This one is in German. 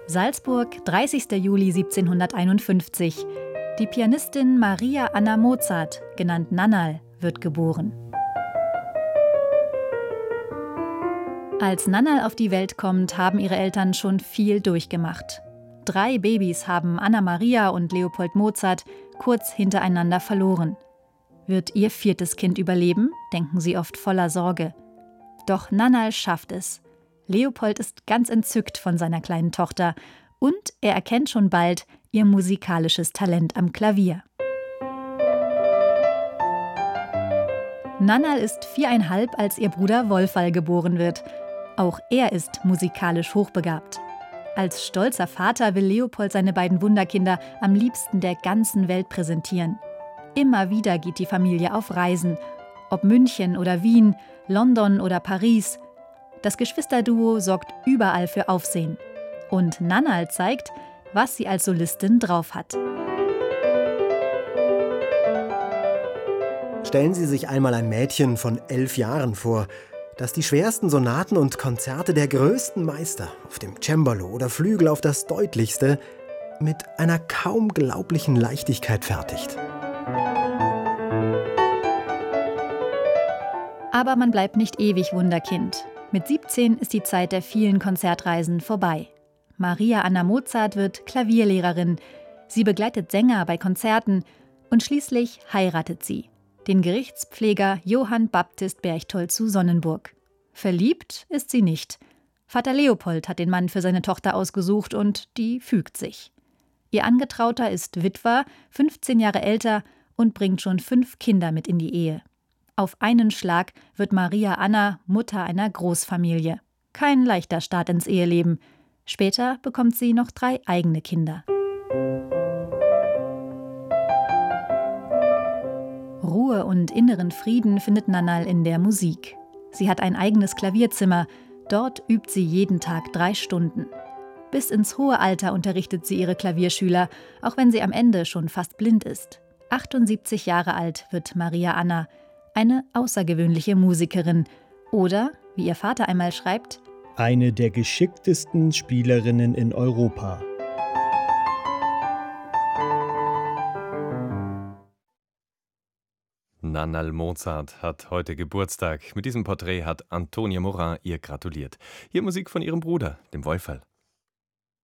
Salzburg, 30. Juli 1751. Die Pianistin Maria Anna Mozart, genannt Nannal, wird geboren. Als Nannal auf die Welt kommt, haben ihre Eltern schon viel durchgemacht. 3 Babys haben Anna Maria und Leopold Mozart kurz hintereinander verloren. Wird ihr 4. Kind überleben, denken sie oft voller Sorge. Doch Nannal schafft es. Leopold ist ganz entzückt von seiner kleinen Tochter und er erkennt schon bald ihr musikalisches Talent am Klavier. Nannal ist 4,5, als ihr Bruder Wolfall geboren wird. Auch er ist musikalisch hochbegabt. Als stolzer Vater will Leopold seine beiden Wunderkinder am liebsten der ganzen Welt präsentieren. Immer wieder geht die Familie auf Reisen, ob München oder Wien, London oder Paris. Das Geschwisterduo sorgt überall für Aufsehen. Und Nannal zeigt, was sie als Solistin drauf hat. Stellen Sie sich einmal ein Mädchen von 11 Jahren vor, das die schwersten Sonaten und Konzerte der größten Meister auf dem Cembalo oder Flügel auf das Deutlichste mit einer kaum glaublichen Leichtigkeit fertigt. Aber man bleibt nicht ewig Wunderkind. Mit 17 ist die Zeit der vielen Konzertreisen vorbei. Maria Anna Mozart wird Klavierlehrerin. Sie begleitet Sänger bei Konzerten und schließlich heiratet sie den Gerichtspfleger Johann Baptist Berchtold zu Sonnenburg. Verliebt ist sie nicht. Vater Leopold hat den Mann für seine Tochter ausgesucht und die fügt sich. Ihr Angetrauter ist Witwer, 15 Jahre älter und bringt schon 5 Kinder mit in die Ehe. Auf einen Schlag wird Maria Anna Mutter einer Großfamilie. Kein leichter Start ins Eheleben. Später bekommt sie noch 3 eigene Kinder. Ruhe und inneren Frieden findet Nannal in der Musik. Sie hat ein eigenes Klavierzimmer. Dort übt sie jeden Tag 3 Stunden. Bis ins hohe Alter unterrichtet sie ihre Klavierschüler, auch wenn sie am Ende schon fast blind ist. 78 Jahre alt wird Maria Anna. Eine außergewöhnliche Musikerin. Oder, wie ihr Vater einmal schreibt, eine der geschicktesten Spielerinnen in Europa. Nannal Mozart hat heute Geburtstag. Mit diesem Porträt hat Antonia Morin ihr gratuliert. Hier Musik von ihrem Bruder, dem Wolfall.